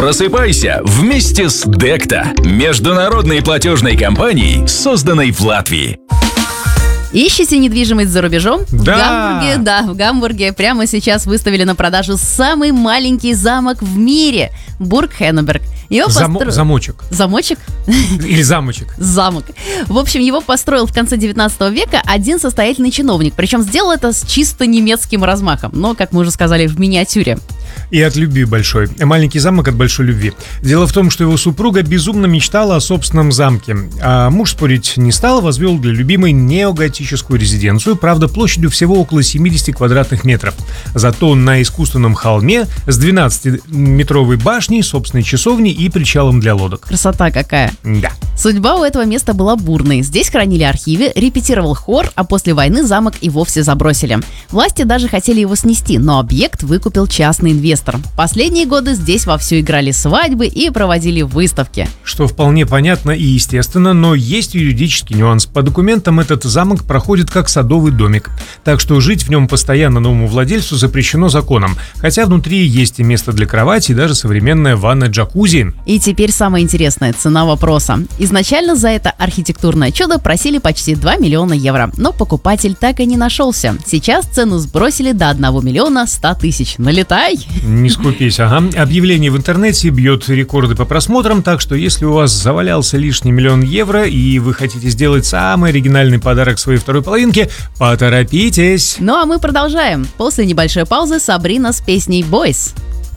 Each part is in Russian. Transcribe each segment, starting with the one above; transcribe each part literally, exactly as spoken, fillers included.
Просыпайся вместе с Декта, международной платежной компанией, созданной в Латвии. Ищете недвижимость за рубежом? Да. В Гамбурге, да, в Гамбурге прямо сейчас выставили на продажу самый маленький замок в мире – Бург Хеннеберг. Его Замо- постро... Замочек. Замочек? Или замочек. Замок. В общем, его построил в конце девятнадцатого века один состоятельный чиновник. Причем сделал это с чисто немецким размахом. Но, как мы уже сказали, в миниатюре. И от любви большой. Маленький замок от большой любви. Дело в том, что его супруга безумно мечтала о собственном замке. А муж спорить не стал, возвел для любимой неоготическую резиденцию, правда, площадью всего около семьдесят квадратных метров. Зато на искусственном холме с двенадцатиметровой башней, собственной часовней и причалом для лодок. Красота какая. Да. Судьба у этого места была бурной. Здесь хранили архивы, репетировал хор, а после войны замок и вовсе забросили. Власти даже хотели его снести, но объект выкупил частный инвестор. Последние годы здесь вовсю играли свадьбы и проводили выставки. Что вполне понятно и естественно, но есть юридический нюанс. По документам этот замок проходит как садовый домик. Так что жить в нем постоянно новому владельцу запрещено законом. Хотя внутри есть и место для кровати, и даже современная ванна-джакузи. И теперь самое интересное – цена вопроса. Изначально за это архитектурное чудо просили почти два миллиона евро, но покупатель так и не нашелся. Сейчас цену сбросили до одного миллиона ста тысяч. Налетай! Не скупись, ага. Объявление в интернете бьет рекорды по просмотрам, так что если у вас завалялся лишний миллион евро и вы хотите сделать самый оригинальный подарок своей второй половинке, поторопитесь! Ну а мы продолжаем. После небольшой паузы Сабрина с песней «Boys».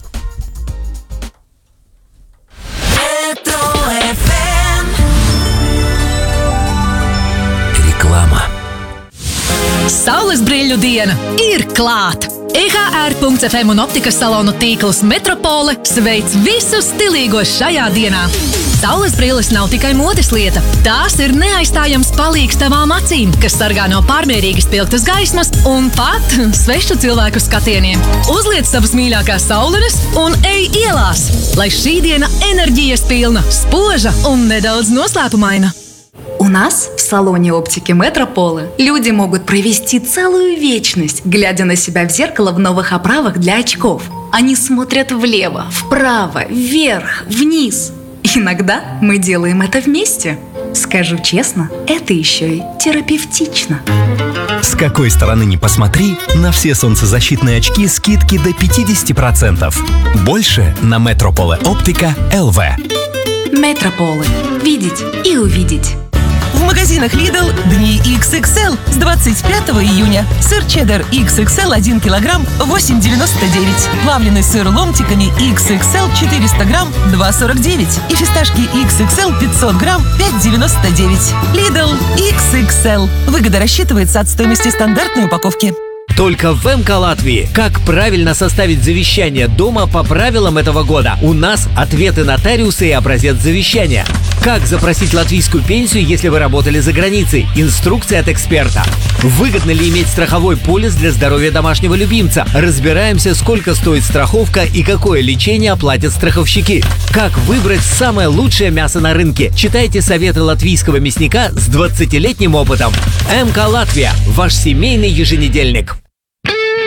Реклама. Saules brīļu diena ir klāt! E H R punkts F M un optikas salonu tīkls Metropole sveic visus stilīgos šajā dienā. Saules brilles nav tikai modes lieta, tās ir neaizstājams palīgs tavām acīm, kas sargā no pārmērīgi spilgtas gaismas un pat svešu cilvēku skatieniem. Uzliec savas mīļākās saulenes un ej ielās, lai šī diena enerģijas pilna, spoža un nedaudz noslēpumaina. У нас в салоне оптики Метрополы люди могут провести целую вечность, глядя на себя в зеркало в новых оправах для очков. Они смотрят влево, вправо, вверх, вниз. Иногда мы делаем это вместе. Скажу честно, это еще и терапевтично. С какой стороны ни посмотри, на все солнцезащитные очки скидки до пятьдесят процентов. Больше на Метрополе Оптика эл ви. Метрополы. Видеть и увидеть. В магазинах Lidl дни икс икс эл с двадцать пятого июня. Сыр чеддер икс икс эл один килограмм восемь девяносто девять. Плавленый сыр ломтиками икс икс эл четыреста грамм два сорок девять. И фисташки икс икс эл пятьсот грамм пять девяносто девять. Lidl икс икс эл. Выгода рассчитывается от стоимости стандартной упаковки. Только в эм ка Латвии. Как правильно составить завещание дома по правилам этого года? У нас ответы нотариуса и образец завещания. Как запросить латвийскую пенсию, если вы работали за границей? Инструкция от эксперта. Выгодно ли иметь страховой полис для здоровья домашнего любимца? Разбираемся, сколько стоит страховка и какое лечение оплатят страховщики. Как выбрать самое лучшее мясо на рынке? Читайте советы латвийского мясника с двадцатилетним опытом. эм ка Латвия. Ваш семейный еженедельник.